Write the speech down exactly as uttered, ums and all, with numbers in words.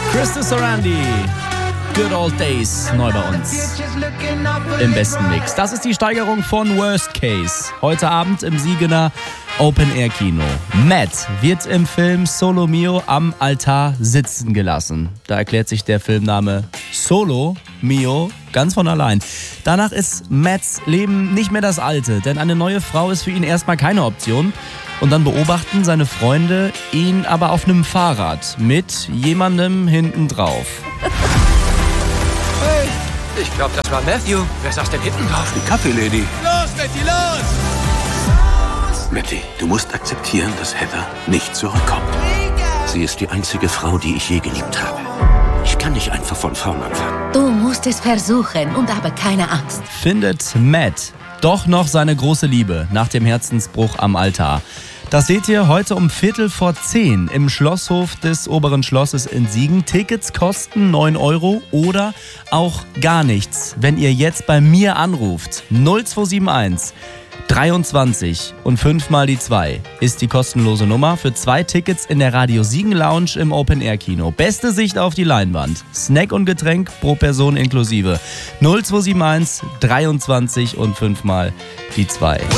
Crystal Sarandon, Good Old Days, neu bei uns im besten Mix. Das ist die Steigerung von Worst Case. Heute Abend im Siegener Open-Air-Kino. Matt wird im Film Solo Mio am Altar sitzen gelassen. Da erklärt sich der Filmname Solo Mio ganz von allein. Danach ist Matts Leben nicht mehr das alte, denn eine neue Frau ist für ihn erstmal keine Option. Und dann beobachten seine Freunde ihn aber auf einem Fahrrad mit jemandem hinten drauf. Hey, ich glaube, das war Matthew. Wer saß denn hinten drauf? Die Kaffee-Lady. Los, Matty, los! Matty, du musst akzeptieren, dass Heather nicht zurückkommt. Sie ist die einzige Frau, die ich je geliebt habe. Ich kann nicht einfach von vorn anfangen. Du musst es versuchen und aber keine Angst. Findet Matt doch noch seine große Liebe nach dem Herzensbruch am Altar. Das seht ihr heute um Viertel vor zehn im Schlosshof des Oberen Schlosses in Siegen. Tickets kosten neun Euro oder auch gar nichts, wenn ihr jetzt bei mir anruft. null zwei sieben eins dreiundzwanzig und fünf mal die zwei ist die kostenlose Nummer für zwei Tickets in der Radio Siegen Lounge im Open-Air-Kino. Beste Sicht auf die Leinwand. Snack und Getränk pro Person inklusive. null zwei sieben eins dreiundzwanzig und fünf mal die zwei.